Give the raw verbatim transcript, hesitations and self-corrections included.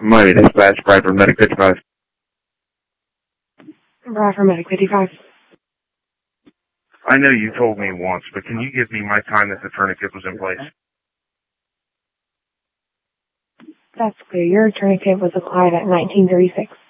Mighty Dispatch, Bradford Medic fifty-five. Bradford Medic fifty-five. I know you told me once, but can you give me my time that the tourniquet was in place? That's clear. Your tourniquet was applied at nineteen thirty-six.